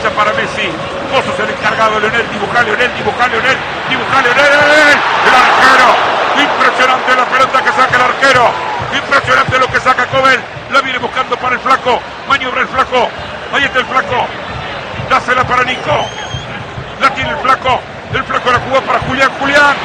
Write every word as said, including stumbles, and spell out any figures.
derecha para Messi. Vos sos el encargado, Lionel. Dibuja, Lionel, dibuja, Lionel. Dibuja, Lionel. El arquero. Impresionante la pelota que saca el arquero. Impresionante lo que saca Kobel. La viene buscando para el flaco. Maniobra el flaco. Ahí está el flaco. Dásela para Nico. La tiene el flaco. El flaco la jugó para Julián. Julián.